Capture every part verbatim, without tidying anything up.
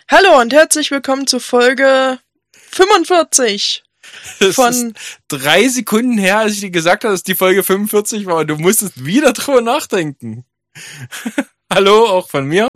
Hallo und herzlich willkommen zu Folge fünfundvierzig Es von... ist drei Sekunden her, als ich dir gesagt habe, dass die Folge fünfundvierzig war und du musstest wieder drüber nachdenken. Hallo, auch von mir.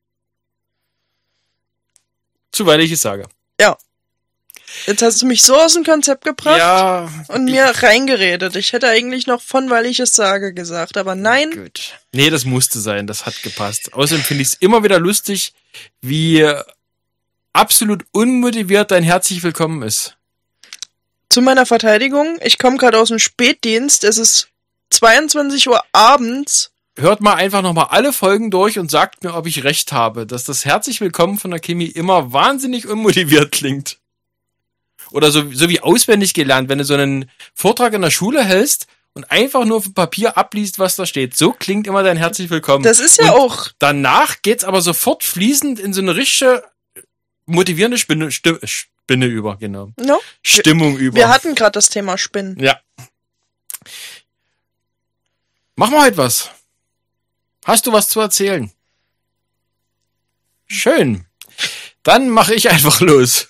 Zu weil ich es sage. Ja. Jetzt hast du mich so aus dem Konzept gebracht Ja. und mir reingeredet. Ich hätte eigentlich noch von weil ich es sage gesagt, aber nein. Gut. Nee, das musste sein, das hat gepasst. Außerdem finde ich es immer wieder lustig, wie absolut unmotiviert dein herzlich willkommen ist. Zu meiner Verteidigung, ich komme gerade aus dem Spätdienst, es ist zweiundzwanzig Uhr abends. Hört mal einfach nochmal alle Folgen durch und sagt mir, ob ich recht habe, dass das herzlich willkommen von der Kimi immer wahnsinnig unmotiviert klingt. Oder so, so wie auswendig gelernt, wenn du so einen Vortrag in der Schule hältst und einfach nur auf dem Papier abliest, was da steht. So klingt immer dein herzlich willkommen. Das ist ja und auch... Danach geht's aber sofort fließend in so eine richtige motivierende Spinne, Stimme, Spinne über, genau. No? Stimmung wir, über. Wir hatten gerade das Thema Spinnen. Ja. Machen wir heute was. Hast du was zu erzählen? Schön. Dann mache ich einfach los.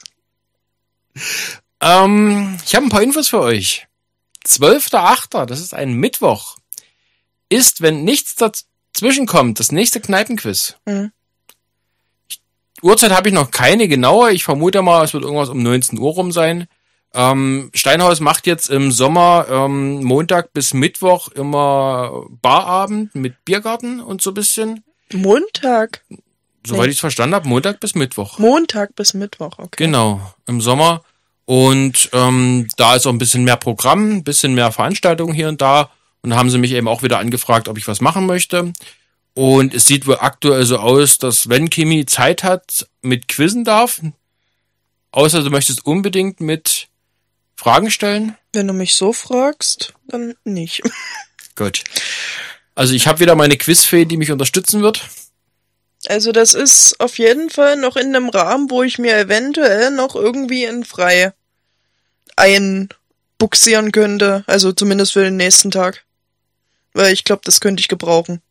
Ähm, ich habe ein paar Infos für euch. zwölfter achter, das ist ein Mittwoch, ist, wenn nichts dazwischen kommt, das nächste Kneipenquiz. Mhm. Uhrzeit habe ich noch keine genaue. Ich vermute mal, es wird irgendwas um neunzehn Uhr rum sein. Ähm, Steinhaus macht jetzt im Sommer ähm, Montag bis Mittwoch immer Barabend mit Biergarten und so ein bisschen. Montag? Soweit Nee. ich es verstanden habe, Montag bis Mittwoch. Montag bis Mittwoch, okay. Genau, im Sommer. Und ähm, da ist auch ein bisschen mehr Programm, ein bisschen mehr Veranstaltungen hier und da. Und da haben sie mich eben auch wieder angefragt, ob ich was machen möchte. Und es sieht wohl aktuell so aus, dass wenn Kimi Zeit hat, mit quizzen darf. Außer du möchtest unbedingt mit Fragen stellen. Wenn du mich so fragst, dann nicht. Gut. Also ich habe wieder meine Quizfee, die mich unterstützen wird. Also das ist auf jeden Fall noch in einem Rahmen, wo ich mir eventuell noch irgendwie in frei einbuxieren könnte. Also zumindest für den nächsten Tag. Weil ich glaube, das könnte ich gebrauchen.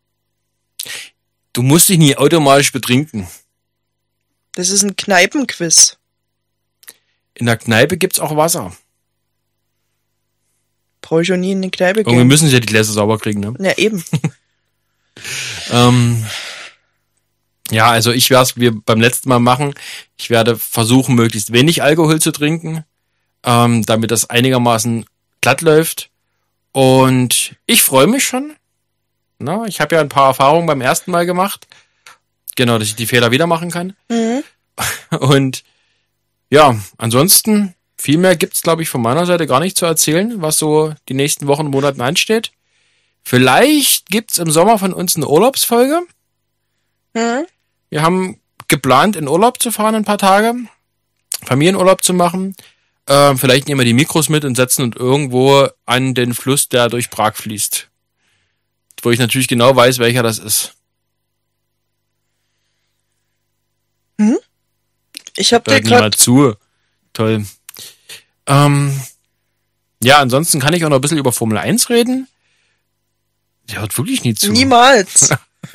Du musst dich nie automatisch betrinken. Das ist ein Kneipenquiz. In der Kneipe gibt's auch Wasser. Brauche ich auch nie in eine Kneipe Irgendwie gehen. müssen sie ja die Gläser sauber kriegen, ne? Ja, eben. ähm, ja, also ich werde es wie beim letzten Mal machen. Ich werde versuchen, möglichst wenig Alkohol zu trinken, ähm, damit das einigermaßen glatt läuft. Und ich freue mich schon. Na, ich habe ja ein paar Erfahrungen beim ersten Mal gemacht. Genau, dass ich die Fehler wieder machen kann. Mhm. Und ja, ansonsten, viel mehr gibt's, glaube ich, von meiner Seite gar nicht zu erzählen, was so die nächsten Wochen und Monaten ansteht. Vielleicht gibt's im Sommer von uns eine Urlaubsfolge. Mhm. Wir haben geplant, in Urlaub zu fahren ein paar Tage, Familienurlaub zu machen. Äh, vielleicht nehmen wir die Mikros mit und setzen uns irgendwo an den Fluss, der durch Prag fließt. Wo ich natürlich genau weiß, welcher das ist. Mhm. Ich habe dir Hört niemand gerade... zu. Toll. Ähm, ja, ansonsten kann ich auch noch ein bisschen über Formel eins reden. Der hört wirklich nie zu. Niemals.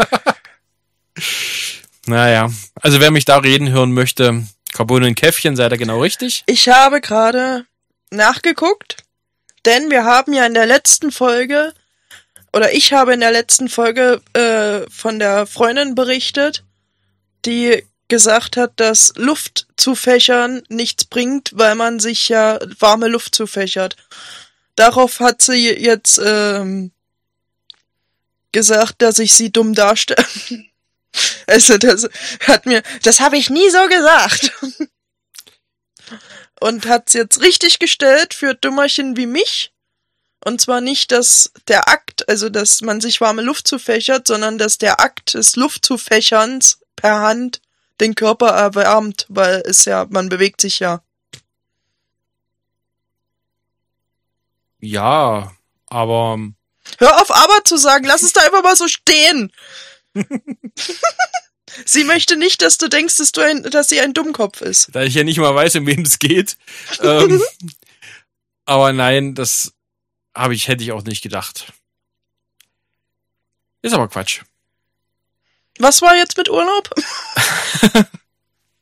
Naja, also wer mich da reden hören möchte, Carbone und Käffchen, seid ihr genau richtig. Ich habe gerade nachgeguckt, denn wir haben ja in der letzten Folge, oder ich habe in der letzten Folge äh, von der Freundin berichtet, die gesagt hat, dass Luft zufächern nichts bringt, weil man sich ja warme Luft zufächert. Darauf hat sie jetzt ähm, gesagt, dass ich sie dumm darstelle. Also das hat mir, das habe ich nie so gesagt. Und hat's jetzt richtig gestellt für Dümmerchen wie mich. Und zwar nicht, dass der Akt, also dass man sich warme Luft zufächert, sondern dass der Akt des Luftzufächerns per Hand den Körper erwärmt, weil es ja, man bewegt sich ja. Ja, aber Hör auf aber zu sagen, lass es da einfach mal so stehen. Sie möchte nicht, dass du denkst, dass, du ein, dass sie ein Dummkopf ist. da ich ja nicht mal weiß, um wen es geht. ähm, aber nein, das habe ich, hätte ich auch nicht gedacht. Ist aber Quatsch. Was war jetzt mit Urlaub?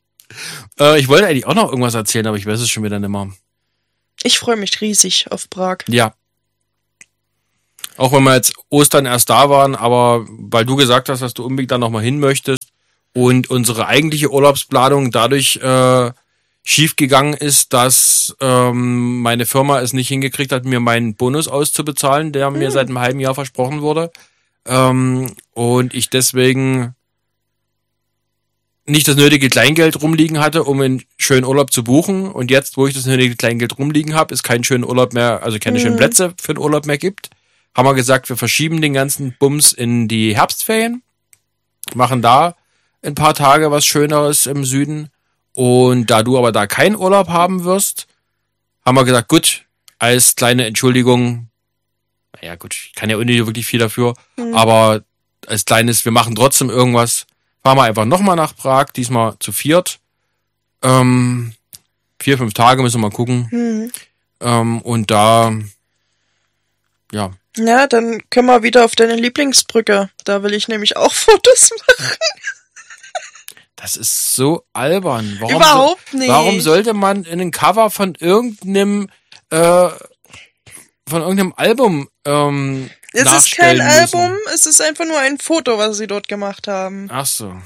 Äh, ich wollte eigentlich auch noch irgendwas erzählen, aber ich weiß es schon wieder nicht mehr. Ich freue mich riesig auf Prag. Ja. Auch wenn wir jetzt Ostern erst da waren, aber weil du gesagt hast, dass du unbedingt da nochmal hin möchtest und unsere eigentliche Urlaubsplanung dadurch äh, schief gegangen ist, dass ähm, meine Firma es nicht hingekriegt hat, mir meinen Bonus auszubezahlen, der hm. mir seit einem halben Jahr versprochen wurde. Ähm, und ich deswegen nicht das nötige Kleingeld rumliegen hatte, um einen schönen Urlaub zu buchen. Und jetzt, wo ich das nötige Kleingeld rumliegen habe, es keinen schönen Urlaub mehr, also keine mhm. schönen Plätze für den Urlaub mehr gibt, haben wir gesagt, wir verschieben den ganzen Bums in die Herbstferien, machen da ein paar Tage was Schöneres im Süden. Und da du aber da keinen Urlaub haben wirst, haben wir gesagt, gut, als kleine Entschuldigung, naja gut, ich kann ja auch nicht wirklich viel dafür, mhm. aber als kleines, wir machen trotzdem irgendwas, fahren wir einfach nochmal nach Prag, diesmal zu viert. Ähm, vier, fünf Tage müssen wir mal gucken. Mhm. Ähm, und da, ja. Ja, dann können wir wieder auf deine Lieblingsbrücke. Da will ich nämlich auch Fotos machen. Das ist so albern. Warum Überhaupt so, nicht. Warum sollte man in ein Cover von irgendeinem, äh, von irgendeinem Album, ähm, Es ist kein müssen. Album, es ist einfach nur ein Foto, was sie dort gemacht haben. Ach so.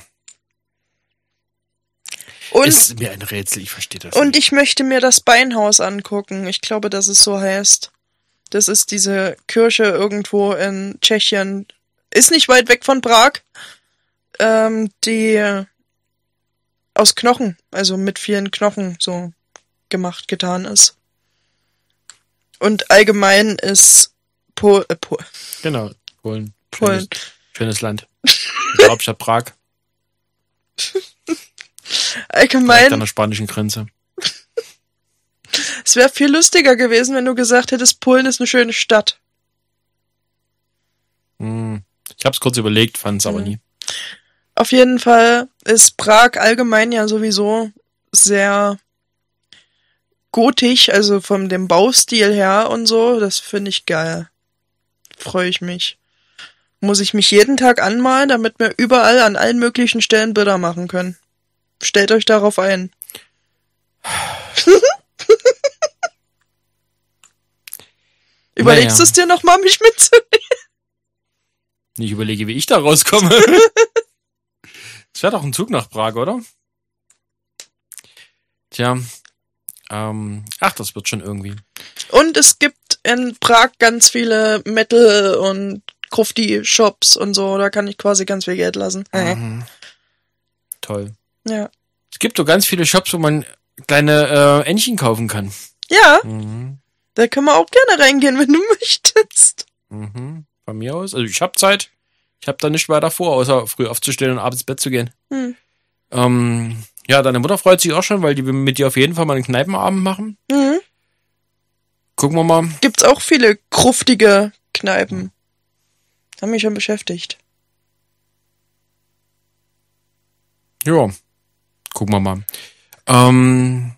Und, ist mir ein Rätsel, ich verstehe das Und nicht. ich möchte mir das Beinhaus angucken. Ich glaube, dass es so heißt. Das ist diese Kirche irgendwo in Tschechien. Ist nicht weit weg von Prag. Ähm, die aus Knochen, also mit vielen Knochen so gemacht, getan ist. Und allgemein ist Pol, äh, Pol. Genau, Polen. Polen. Schönes, schönes Land. Die Hauptstadt Prag. Allgemein. Direkt an der spanischen Grenze. Es wäre viel lustiger gewesen, wenn du gesagt hättest, Polen ist eine schöne Stadt. Hm. Ich hab's kurz überlegt, fand's aber mhm. nie. Auf jeden Fall ist Prag allgemein ja sowieso sehr gotisch, also von dem Baustil her und so. Das finde ich geil. Freue ich mich. Muss ich mich jeden Tag anmalen, damit wir überall an allen möglichen Stellen Bilder machen können. Stellt euch darauf ein. Überlegst naja. du es dir nochmal, mich mitzunehmen? Ich überlege, wie ich da rauskomme. Es wäre doch ein Zug nach Prag, oder? Tja. Ähm, ach, das wird schon irgendwie. Und es gibt in Prag ganz viele Metal- und Grufti-Shops und so. Da kann ich quasi ganz viel Geld lassen. Mhm. Toll. Ja. Es gibt so ganz viele Shops, wo man kleine äh, Entchen kaufen kann. Ja. Mhm. Da können wir auch gerne reingehen, wenn du möchtest. Mhm. Von mir aus. Also ich habe Zeit. Ich habe da nicht weiter vor, außer früh aufzustehen und abends ins Bett zu gehen. Mhm. Ähm, ja, deine Mutter freut sich auch schon, weil die will mit dir auf jeden Fall mal einen Kneipenabend machen. Mhm. Gucken wir mal. Gibt's auch viele gruftige Kneipen. Haben mich schon beschäftigt. Ja, gucken wir mal. Ähm,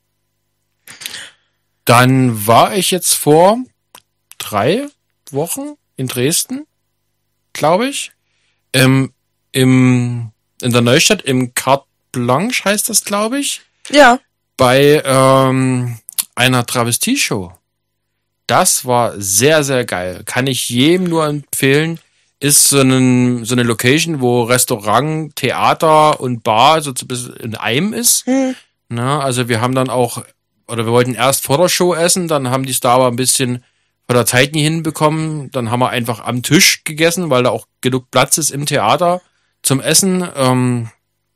dann war ich jetzt vor drei Wochen in Dresden, glaube ich. Ähm, im, in der Neustadt im Carte Blanche heißt das, glaube ich. Ja. Bei ähm, einer Travestie-Show. Das war sehr, sehr geil. Kann ich jedem nur empfehlen. Ist so, einen, so eine Location, wo Restaurant, Theater und Bar so ein bisschen in einem ist. Hm. Na, also wir haben dann auch, oder wir wollten erst vor der Show essen, dann haben die es da aber ein bisschen von der Zeit nie hinbekommen. Dann haben wir einfach am Tisch gegessen, weil da auch genug Platz ist im Theater zum Essen. Ähm,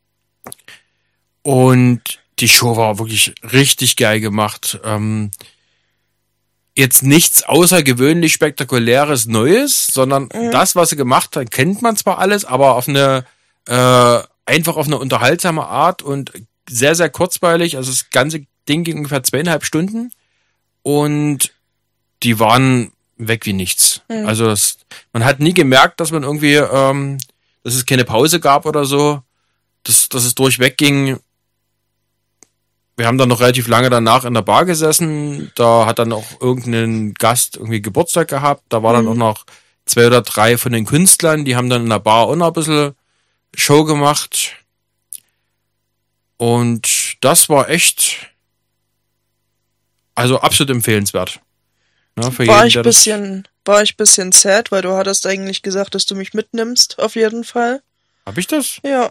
und die Show war wirklich richtig geil gemacht. Ähm, jetzt nichts außergewöhnlich Spektakuläres Neues, sondern mhm. das, was sie gemacht hat, kennt man zwar alles, aber auf eine äh, einfach auf eine unterhaltsame Art und sehr, sehr kurzweilig. Also das ganze Ding ging ungefähr zweieinhalb Stunden und die waren weg wie nichts. Mhm. Also das, man hat nie gemerkt, dass man irgendwie, ähm, dass es keine Pause gab oder so, dass, dass es durchweg ging. Wir haben dann noch relativ lange danach in der Bar gesessen. Da hat dann auch irgendein Gast irgendwie Geburtstag gehabt. Da war mhm. dann auch noch zwei oder drei von den Künstlern. Die haben dann in der Bar auch noch ein bisschen Show gemacht. Und das war echt, also absolut empfehlenswert. Ne, für war jeden, ich der das- bisschen, war ich bisschen sad, weil du hattest eigentlich gesagt, dass du mich mitnimmst, auf jeden Fall. Hab ich das? Ja.